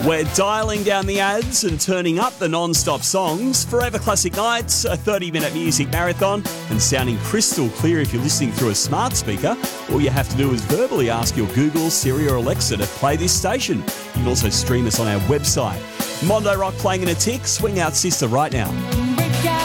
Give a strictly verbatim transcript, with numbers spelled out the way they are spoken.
We're dialing down the ads and turning up the non-stop songs. Forever Classic Nights, a thirty-minute music marathon, and sounding crystal clear if you're listening through a smart speaker. All you have to do is verbally ask your Google, Siri or Alexa to play this station. You can also stream us on our website. Mondo Rock playing in a tick. Swing out, sister, right now.